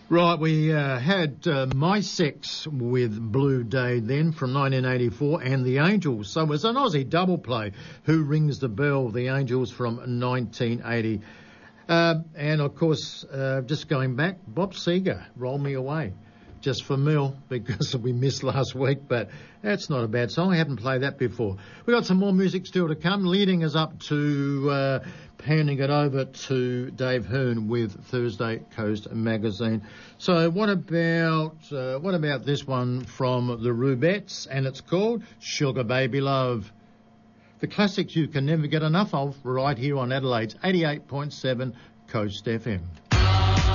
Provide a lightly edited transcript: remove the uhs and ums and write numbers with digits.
Right, we had My Sex with Blue Day then from 1984 and The Angels. So it's an Aussie double play. Who Rings the Bell? The Angels from 1980. And of course, just going back, Bob Seger, Roll Me Away. Just for Mill, because we missed last week, but that's not a bad song. I haven't played that before. We've got some more music still to come, leading us up to handing it over to Dave Hearn with Thursday Coast Magazine. So what about this one from the Rubettes, and it's called Sugar Baby Love. The classics you can never get enough of right here on Adelaide's 88.7 Coast FM.